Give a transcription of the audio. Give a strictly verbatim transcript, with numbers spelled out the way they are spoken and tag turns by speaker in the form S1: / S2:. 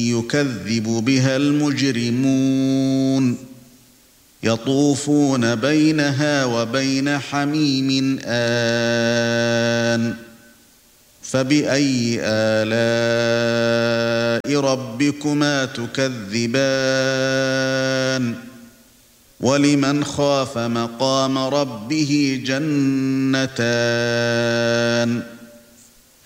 S1: يكذب بها المجرمون يطوفون بينها وبين حميم آن فبأي آلاء ربكما تكذبان ولمن خاف مقام ربه جنتان